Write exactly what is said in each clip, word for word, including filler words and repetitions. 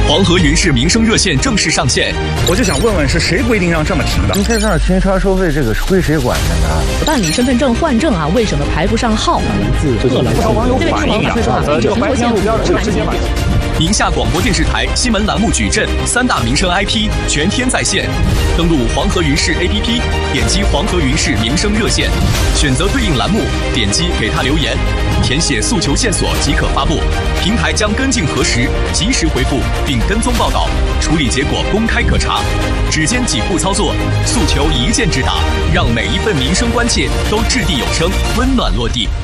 黄河云氏民生热线正式上线。 我就想问问，是谁规定让这么停的？ 您在这儿停车收费，这个是归谁管的呢？ 办理身份证换证啊，为什么排不上号？ 不少网友反映啊，这个白天路标这个时间晚。 宁夏广播电视台新闻栏目矩阵三大民生 I P 全天在线，登录黄河云氏 A P P， 点击黄河云氏民生热线，选择对应栏目，点击给他留言，填写诉求线索即可发布，平台将跟进核实，及时回复并跟踪报道，处理结果公开可查。只见几步操作，诉求一键直达，让每一份民生关切都掷地有声，温暖落地。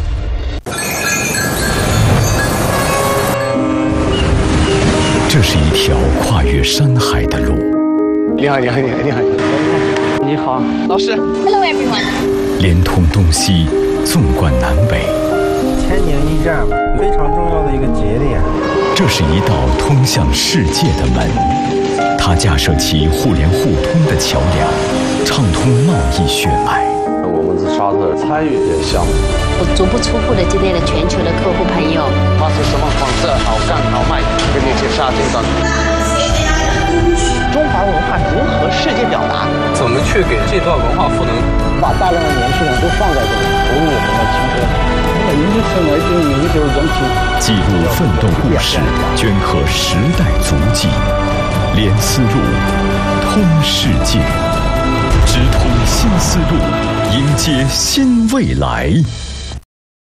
这是一条跨越山海的路。 你好，你好，你好，你好， 你好， 老师。 Hello everyone。 连通东西，纵贯南北。 千年一站，非常重要的一个节点。 这是一道通向世界的门，它架设起互联互通的桥梁，畅通贸易血脉。 我们在沙特参与这个项目， 我足不出户的接待了全球的客户朋友。 它是什么方式好干好卖，跟那些沙丁的。 中华文化如何世界表达？ 怎么去给这段文化赋能？ 把大量的年轻人都放在这里，投入我们的青春。一生来就你就是人品。 记录奋斗故事，镌刻时代足迹，连丝路，通世界，直通新丝路，迎接新未来。